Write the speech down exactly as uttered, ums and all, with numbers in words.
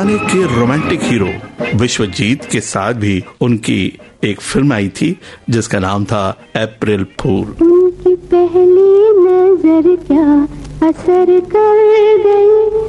जमाने के romantic hero Vishwajeet के साथ भी उनकी एक फिल्म आई थी जिसका नाम था अप्रैल फूल। उनकी पहली नजर क्या असर कर गई।